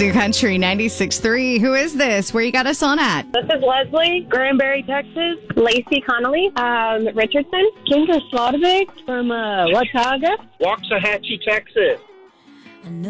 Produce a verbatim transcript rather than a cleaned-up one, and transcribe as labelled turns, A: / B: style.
A: Zoo Country ninety-six point three. Who is this? Where you got us on at?
B: This is Leslie, Granbury, Texas. Lacey Connolly, um, Richardson. Kendra Slaughterbeck from uh, Watauga.
C: Waxahachie, Texas.